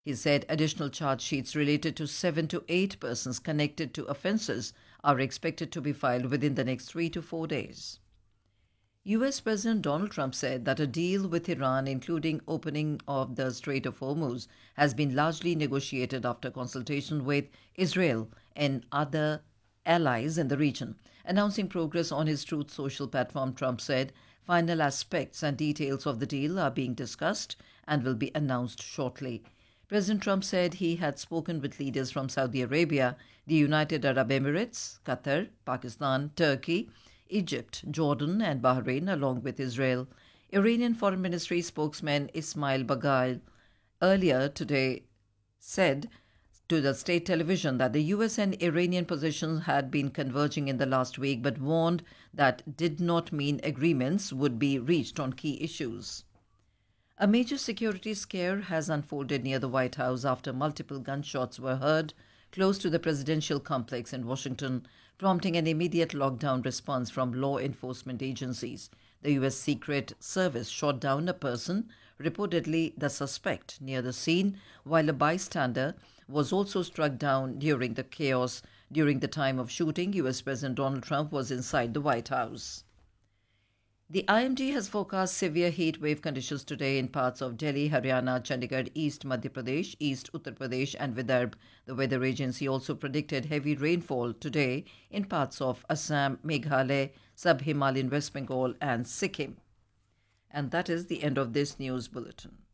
He said additional charge sheets related to 7 to 8 persons connected to offences are expected to be filed within the next 3 to 4 days. US President Donald Trump said that a deal with Iran, including opening of the Strait of Hormuz, has been largely negotiated after consultation with Israel and other allies in the region. Announcing progress on his Truth Social platform, Trump said final aspects and details of the deal are being discussed and will be announced shortly. President Trump said he had spoken with leaders from Saudi Arabia, the United Arab Emirates, Qatar, Pakistan, Turkey, Egypt, Jordan, and Bahrain, along with Israel. Iranian Foreign Ministry spokesman Ismail Baghaei earlier today said to the state television that the US and Iranian positions had been converging in the last week, but warned that did not mean agreements would be reached on key issues. A major security scare has unfolded near the White House after multiple gunshots were heard close to the presidential complex in Washington, prompting an immediate lockdown response from law enforcement agencies. The U.S. Secret Service shot down a person, reportedly the suspect, near the scene, while a bystander was also struck down during the chaos. During the time of shooting, U.S. President Donald Trump was inside the White House. The IMD has forecast severe heat wave conditions today in parts of Delhi, Haryana, Chandigarh, East Madhya Pradesh, East Uttar Pradesh, and Vidarbh. The weather agency also predicted heavy rainfall today in parts of Assam, Meghalaya, Sub-Himalayan West Bengal, and Sikkim. And that is the end of this news bulletin.